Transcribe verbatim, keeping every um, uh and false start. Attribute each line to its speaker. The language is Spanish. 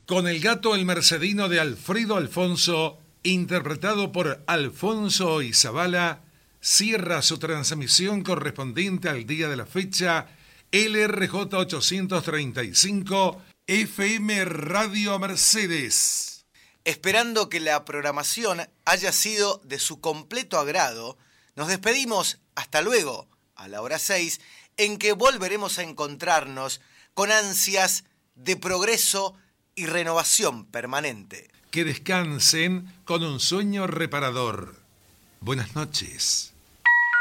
Speaker 1: Con el gato el mercedino de Alfredo Alfonso, interpretado por Alfonso Izabala, cierra su transmisión correspondiente al día de la fecha L R J ochocientos treinta y cinco F M Radio Mercedes.
Speaker 2: Esperando que la programación haya sido de su completo agrado, nos despedimos hasta luego, a la hora seis, en que volveremos a encontrarnos con ansias de progreso y renovación permanente.
Speaker 1: Que descansen con un sueño reparador. Buenas noches.